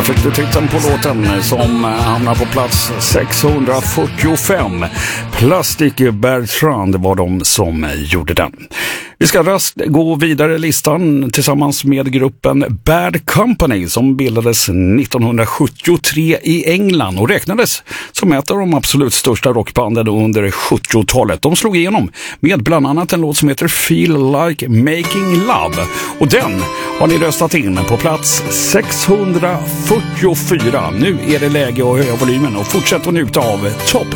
Jag fick du titeln på låten som hamnar på plats 645. Plastic Bertrand var de som gjorde den. Vi ska raskt gå vidare i listan tillsammans med gruppen Bad Company som bildades 1973 i England och räknades som ett av de absolut största rockbanden under 70-talet. De slog igenom med bland annat en låt som heter Feel Like Making Love och den har ni röstat in på plats 644. Nu är det läge att höja volymen och fortsätta att njuta av Top